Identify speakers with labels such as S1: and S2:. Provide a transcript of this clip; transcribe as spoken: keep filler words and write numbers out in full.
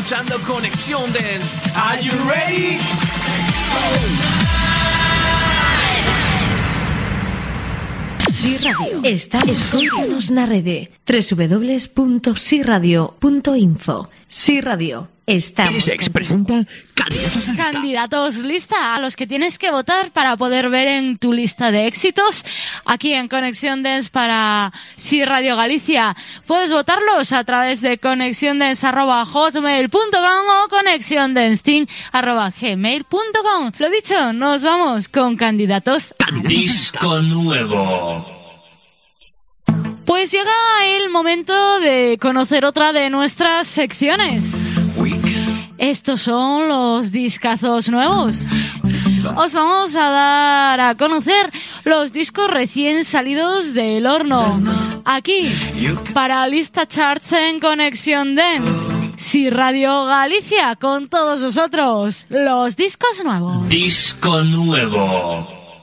S1: escuchando Conexión Dance. Are you ready?
S2: Si Radio. Está, escúchanos na rede doble u doble u doble u punto si radio punto info. Si Radio. Estamos.
S3: Sex presenta Candidatos a Lista.
S4: Candidatos lista, a los que tienes que votar para poder ver en tu lista de éxitos aquí en Conexión Dance para Si Radio Galicia. Puedes votarlos a través de conexiondance arroba hotmail punto com o conexiondance arroba gmail punto com. Lo dicho, nos vamos con candidatos.
S1: Disco nuevo.
S4: Pues llega el momento de conocer otra de nuestras secciones. Estos son los discazos nuevos. Os vamos a dar a conocer los discos recién salidos del horno. Aquí, para Lista Charts en Conexión Dance. Si Radio Galicia, con todos vosotros, los discos nuevos.
S1: Disco nuevo.